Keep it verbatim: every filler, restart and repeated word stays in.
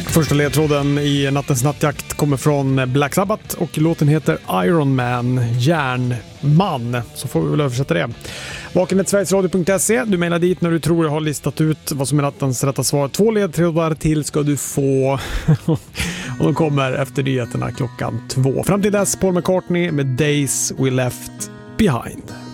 Första ledtråden i nattens nattjakt kommer från Black Sabbath och låten heter Iron Man, järnman. Så får vi väl översätta det. vakenet sverigesradio punkt se. Du mejlar dit när du tror jag har listat ut vad som är nattens rätta svar. Två ledtrådar till ska du få. Och de kommer efter nyheterna klockan två. Fram till dess Paul McCartney med Days We Left Behind.